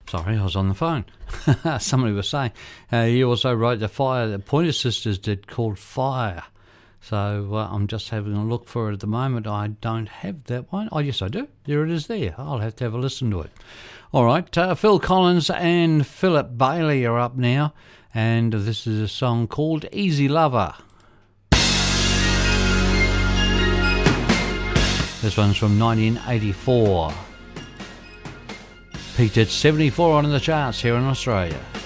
Sorry, I was on the phone. Somebody was saying he also wrote the Pointer Sisters did, called Fire. So I'm just having a look for it at the moment. I don't have that one. Oh, yes, I do. There it is there. I'll have to have a listen to it. All right, Phil Collins and Philip Bailey are up now, and this is a song called Easy Lover. This one's from 1984. Peaked at 74 on the charts here in Australia.